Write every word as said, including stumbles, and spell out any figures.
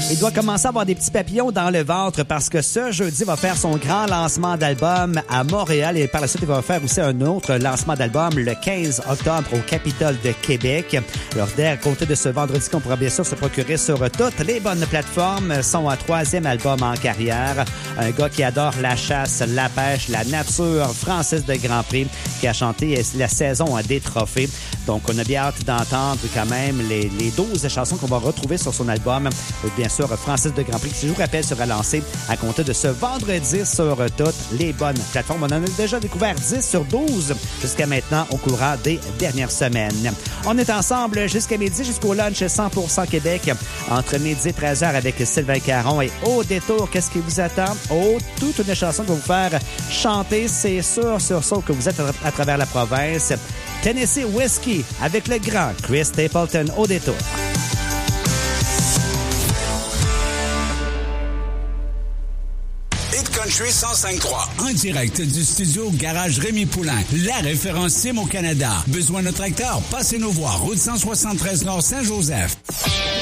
Il doit commencer à avoir des petits papillons dans le ventre parce que ce jeudi va faire son grand lancement d'album à Montréal et par la suite, il va faire aussi un autre lancement d'album le quinze octobre au Capitole de Québec. Alors, dès à compter de ce vendredi qu'on pourra bien sûr se procurer sur toutes les bonnes plateformes, son troisième album en carrière. Un gars qui adore la chasse, la pêche, la nature, Francis de Grand Prix, qui a chanté la saison des trophées. Donc, on a bien hâte d'entendre quand même les, les douze chansons qu'on va retrouver sur son album. Bien sûr, Francis de Grand Prix, qui, je vous rappelle, sera lancé à compter de ce vendredi sur toutes les bonnes plateformes. On en a déjà découvert dix sur douze jusqu'à maintenant au courant des dernières semaines. On est ensemble jusqu'à midi, jusqu'au lunch cent pour cent Québec, entre midi et treize heures avec Sylvain Caron. Et au détour, qu'est-ce qui vous attend? Oh, toute une chanson qui va vous faire chanter, c'est sûr, sur ça que vous êtes à travers la province. Tennessee Whiskey avec le grand Chris Stapleton au détour. Hit Country cent cinq trois. En direct du studio Garage Rémi Poulain, la référence sim au Canada. Besoin de tracteur? Passez nous voir. Route cent soixante-treize Nord Saint-Joseph.